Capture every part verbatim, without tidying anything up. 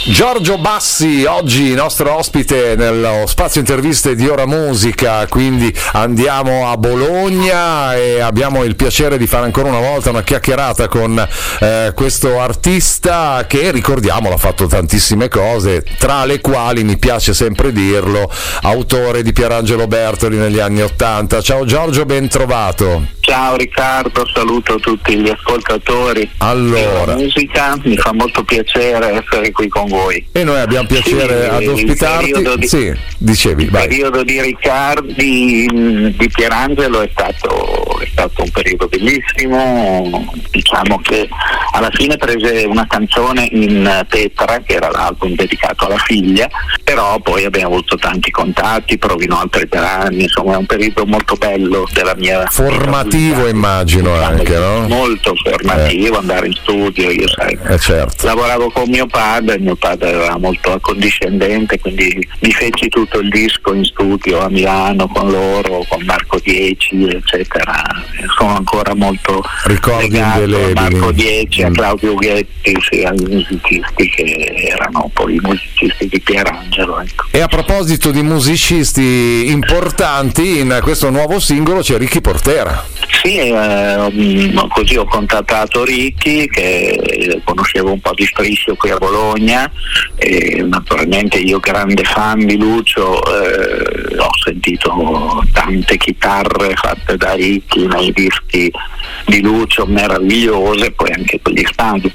Giorgio Bassi, oggi nostro ospite nello spazio interviste di Ora Musica, quindi andiamo a Bologna e abbiamo il piacere di fare ancora una volta una chiacchierata con eh, questo artista che, ricordiamolo, ha fatto tantissime cose, tra le quali, mi piace sempre dirlo, autore di Pierangelo Bertoli negli anni Ottanta. Ciao Giorgio, ben trovato. Ciao Riccardo, saluto tutti gli ascoltatori. Allora, la musica, mi fa molto piacere essere qui con voi. E noi abbiamo piacere sì, ad ospitarti. Di, sì, dicevi, il vai. periodo di Riccardo, di, di Pierangelo è stato, è stato un periodo bellissimo. Diciamo che alla fine prese una canzone in Petra, che era l'album dedicato alla figlia, però poi abbiamo avuto tanti contatti, provino altri per anni, insomma è un periodo molto bello della mia formativo vita. Immagino anche, no? Molto formativo, eh. andare in studio, io sai, eh certo. lavoravo con mio padre, mio padre era molto accondiscendente, quindi mi feci tutto il disco in studio a Milano con loro, con Marco Dieci, eccetera. Sono ancora molto ricordi legato a Marco Dieci, mm. a Claudio Ghetti, sì, ai musicisti che erano poi i musicisti di Pierangelo, ecco. E a proposito di musicisti importanti, in questo nuovo singolo c'è Ricky Portera. Sì, eh, così ho contattato Ricky, che conoscevo un po' di striscio qui a Bologna, e naturalmente io grande fan di Lucio, eh, ho sentito tante chitarre fatte da Ricky nei dischi di Lucio meravigliose, poi anche quelli standi,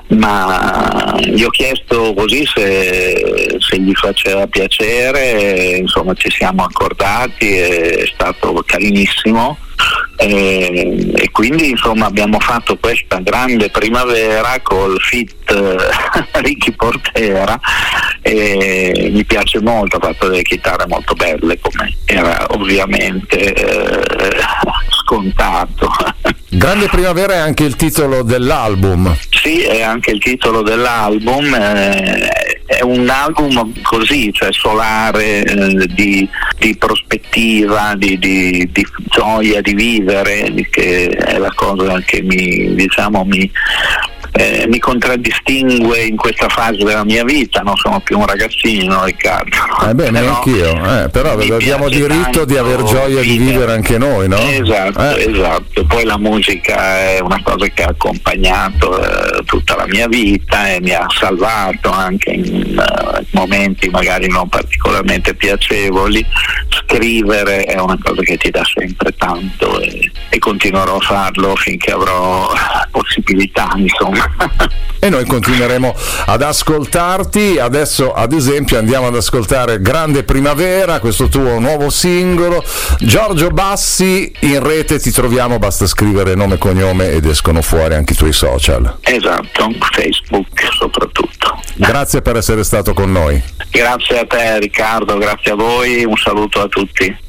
ma gli ho chiesto così se, se gli faceva piacere, insomma ci siamo accordati, è stato carinissimo. E, e quindi insomma abbiamo fatto questa grande primavera col feat Ricky Portera, e mi piace molto, ha fatto delle chitarre molto belle, come era ovviamente eh, scontato. Grande primavera è anche il titolo dell'album. Sì, è anche il titolo dell'album, eh, è un album così, cioè solare, eh, di, di prospettiva, di, di, di gioia di vivere, che è la cosa che mi, diciamo, mi Eh, mi contraddistingue in questa fase della mia vita. Non sono più un ragazzino, Riccardo. Eh beh, neanch'io, eh, però abbiamo diritto di aver gioia vivere. Di vivere anche noi, no? Esatto, eh. esatto. Poi la musica è una cosa che ha accompagnato eh, tutta la mia vita e mi ha salvato anche in uh, momenti magari non particolarmente piacevoli. Scrivere è una cosa che ti dà sempre tanto, e, e continuerò a farlo finché avrò possibilità, insomma. E noi continueremo ad ascoltarti. Adesso ad esempio andiamo ad ascoltare Grande Primavera, questo tuo nuovo singolo. Giorgio Bassi, in rete ti troviamo, basta scrivere nome e cognome ed escono fuori anche i tuoi social. Esatto, Facebook soprattutto. Grazie per essere stato con noi. Grazie a te Riccardo, grazie a voi, un saluto a tutti.